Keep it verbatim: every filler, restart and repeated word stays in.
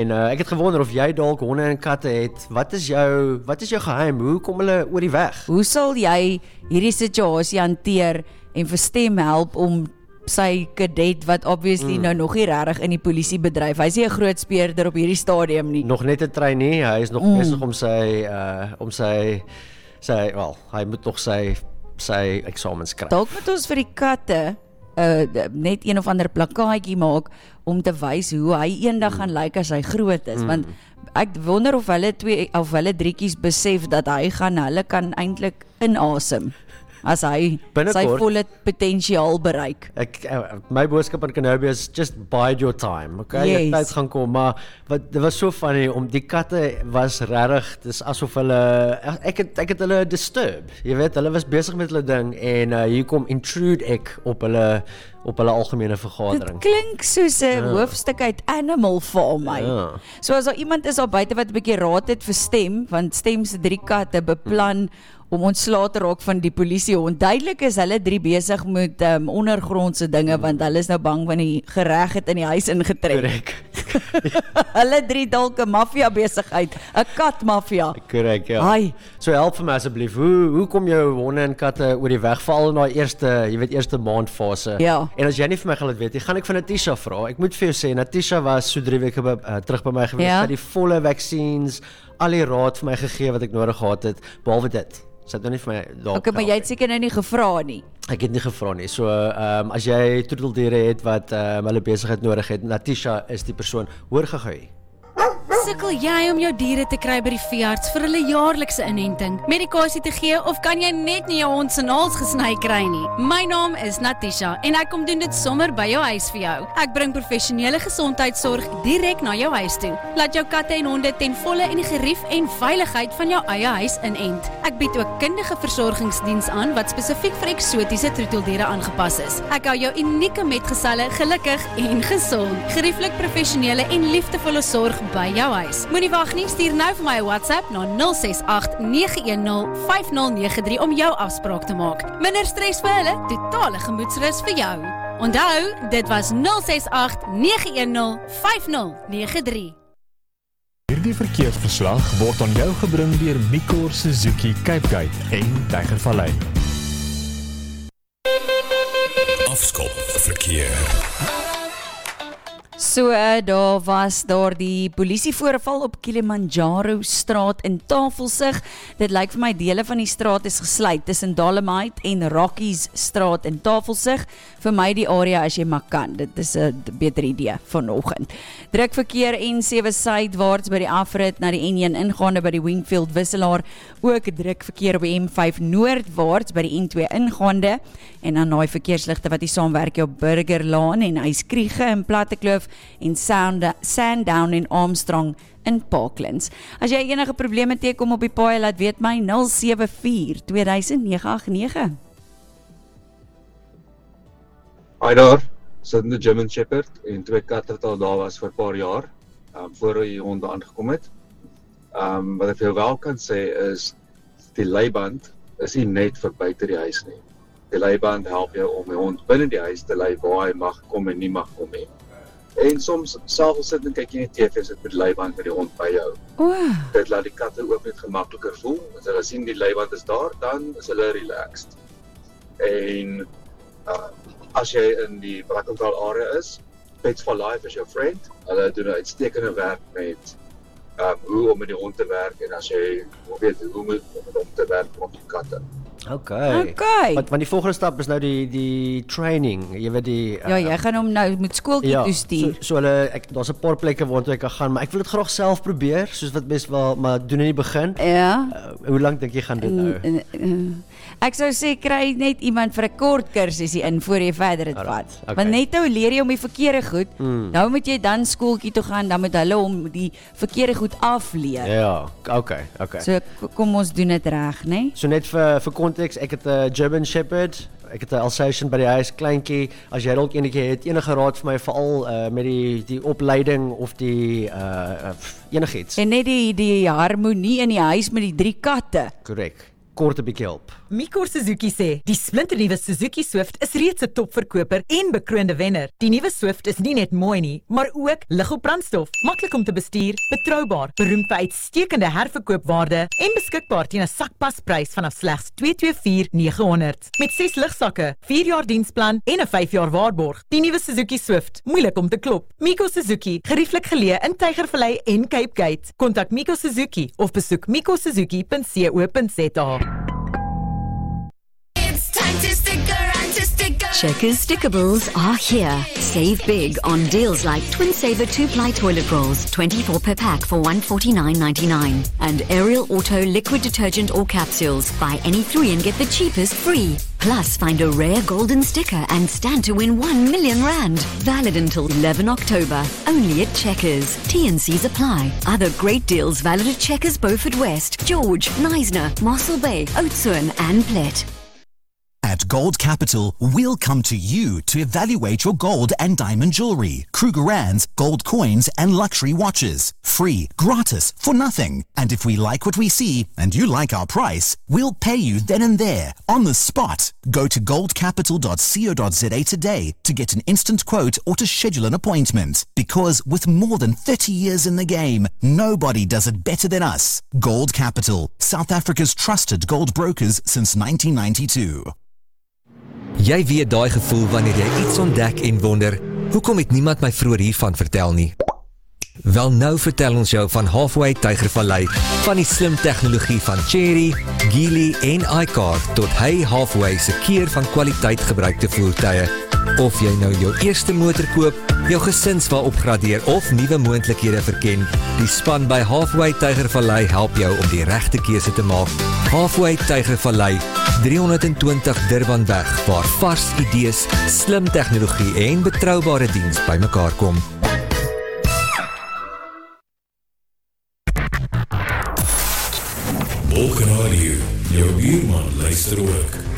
En uh, ek het gewonder of jy dalk honde en katte het. Wat is jou wat is jou geheim? Hoe kom hulle oor die weg? Hoe sal jy hierdie situasie hanteer en vir Stem help om sy kadet wat obviously mm. nou nog nie regtig in die polisiebedryf. Hy is nie 'n groot speurder op hierdie stadium nie. Nog net 'n trainee, hy is nog mm. besig om sy uh om sy sy wel, hy moet nog sy sy eksamen skryf. Dalk moet ons vir die katte uh net een of ander plakkaatjie maak om te wys hoe hy eendag gaan lyk as hy groot is, mm. want ek wonder of hulle twee of hulle drietjies besef dat hy gaan hulle kan eintlik inasem as hy sy volle potensiaal bereik. Ek, my boodskap aan Kenobi is just bide your time, okay? Yes. Die tyd gaan kom, maar wat, dit was so funny, om die katte was regtig, dis asof hulle, ek het, ek het hulle disturb, jy weet, hulle was besig met hulle ding, en uh, hier kom intrude ek op hulle, op hulle algemene vergadering. Dit klink soos 'n ja. hoofstuk uit Animal Farm my. Ja. So as daar iemand is daar buite wat 'n bietjie raad het vir Stem, want Stem se drie katte beplan hmm. om ontslae te raak van die polisie. Onduidelik is hulle drie besig met um, ondergrondse dinge, want hulle is nou bang van die gereg het in die huis ingetrek. Korrek. Hulle drie dalk 'n maffia besigheid, 'n katmaffia. Korrek, ja. Ai. So help vir my asseblief, hoe, hoe kom jou honde en katte oor die weg, veral in daai eerste, jy weet, eerste maandfase? Ja. En as jy nie vir my gaan laat weet, gaan ek vir Natisha vra. Ek moet vir jou sê, Natisha was so drie weke by, uh, terug by my gewees, ja. sy het die volle vaksines, al die raad vir my gegee wat ek nodig gehad het, behalwe dit. Sy het nou nie vir my daar. Okay, maar jy het seker nou nie gevra nie. Ek het nie gevra nie. So, ehm um, as jy troeteldiere het wat ehm um, hulle besigheid nodig het, Natisha is die persoon. Hoor gou-gou. Sukkel jy om jou diere te kry by die veearts vir hulle jaarlikse inenting, medikasie te gee of kan jy net nie jou hond se naels gesny kry nie? My naam is Natisha en ek kom doen dit sommer by jou huis vir jou. Ek bring professionele gesondheidsorg direk na jou huis toe. Laat jou katte en honde ten volle in die gerief en veiligheid van jou eie huis inent. Ek bied ook kundige versorgingsdiens aan wat spesifiek vir eksotiese troeteldiere aangepas is. Ek hou jou unieke metgeselle gelukkig en gesond. Gerieflik professionele en liefdevolle sorg by jou huis. Moenie wag nie, stuur nou vir my 'n WhatsApp na nul ses agt nege een nul vyf nul nege drie om jou afspraak te maak. Minder stres vir hulle, totale gemoedsrus vir jou. Onthou, dit was nul ses agt nege een nul vyf nul nege drie. Hierdie verkeersverslag word aan jou gebring deur Mikor Suzuki Cape Gate en Tygervallei. Afskop verkeer. So, daar was daar die polisievoorval op Kilimanjaro straat in Tafelsig. Dit lyk vir my dele van die straat is gesluit tussen Dolomite en Rockies straat in Tafelsig. Vir my die area as jy maar kan. Dit is 'n beter idee vanoggend. Druk verkeer N sewe suidwaarts by die afrit na die N een ingaande by die Wingfield wisselaar. Ook druk verkeer op die M vyf noordwaarts by die N twee ingaande. En dan daai verkeersligte wat die saamwerk op Burgerlaan en Yskriege in Plattekloof en Sandown en Armstrong in Parklands. As jy enige probleme teekom op die paai, laat weet my nul sewe vier twee duisend nege agt nege. Hi daar, sit in die German Shepherd en twee katte wat al daar was vir 'n paar jaar, um, voor die honde aangekom het. Um, wat ek vir jou wel kan sê is, die leiband is nie net vir buite die huis nie. Die leiband help jou om die hond binne die huis te lei waar hy mag kom en nie mag kom nie. En soms self al sit en kyk jy in die T V, sit met die leiband met die hond by jou. Oh. Dit laat die katte ook net gemakliker voel. As hulle sien die leiband is daar, dan is hulle relaxed. En uh, as jy in die Brackenfell area is, Pets for Life is jou friend. Hulle doen 'n uitstekende werk met um, hoe om met die hond te werk en as jy weet hoe om met hom te werk met die katte. Okay. Okay. Want, want die volgende stap is nou die die training, jy weet die Ja, jy gaan hom nou met skooltjie ja, toe stuur. So, so hulle ek daar's 'n paar plekke waartoe ek kan gaan, maar ek wil dit graag self probeer, soos wat bes wel, maar doen in die begin. Ja. Uh, hoe lank dink jy gaan dit nou? Uh, uh, uh, ek sou sê kry net iemand vir 'n kort kursusie in voor jy verder dit vat. Okay. Want net nou leer jy om die verkeerde goed. Mm. Nou moet jy dan skooltjie toe gaan, dan moet hulle om die verkeerde goed afleer. Ja, okay, okay. So kom ons doen dit reg, né? Nee? So net vir vir konteks, ek het 'n German Shepherd, ek het 'n Alsatian by die huis, kleintjie. As jy dalk enige het enige raad vir my veral uh, met die die opleiding of die uh, uh enigiets. En net die die harmonie in die huis met die drie katte. Korrek. kort 'n bietjie help. Mikor Suzuki sê, die splinternuwe Suzuki Swift is reeds 'n topverkoper en bekroonde wenner. Die nuwe Swift is nie net mooi nie, maar ook lig op brandstof, maklik om te bestuur, betroubaar, beroemd vir uitstekende herverkoopwaarde en beskikbaar teen 'n sakpasprys vanaf slegs twee twee vier nege honderd. Met ses ligsakke, vier jaar diensplan en 'n vyf jaar waarborg. Die nuwe Suzuki Swift, moeilik om te klop. Miko Suzuki, gerieflik geleë in Tygervallei en Cape Gate. Kontak Miko Suzuki of besoek miko suzuki punt co punt za. Checkers Stickables are here. Save big on deals like Twin Saver two-ply toilet rolls, twenty-four per pack for one forty-nine ninety-nine. And Ariel Auto liquid detergent or capsules. Buy any three and get the cheapest free. Plus, find a rare golden sticker and stand to win one million rand. Valid until eleventh October. Only at Checkers. T and C's apply. Other great deals valid at Checkers Beaufort West, George, Neisner, Mossel Bay, Oudtshoorn and Plet. At Gold Capital, we'll come to you to evaluate your gold and diamond jewelry, Krugerrands, gold coins, and luxury watches. Free, gratis, for nothing. And if we like what we see, and you like our price, we'll pay you then and there, on the spot. Go to gold capital dot co dot za today to get an instant quote or to schedule an appointment. Because with more than thirty years in the game, nobody does it better than us. Gold Capital, South Africa's trusted gold brokers since nineteen ninety-two. Jy weet daai gevoel wanneer jy iets ontdek en wonder, hoekom het niemand my vroeër hiervan vertel nie? Wel nou vertel ons jou van Halfway Tygervallei, van die slim tegnologie van Chery, Geely en iCar tot hy Halfway se keer van kwaliteit gebruikte voertuie. Of jy nou jou eerste motor koop, jou gesinswa opgradeer of nuwe moontlikhede verken, die span by Halfway Tygervallei help jou om die regte keuse te maak. Halfway Tygervallei, drie twintig Durbanweg, waar vars idees, slim tegnologie en betroubare diens bymekaar kom. Ook radio, jou buurman luister ook.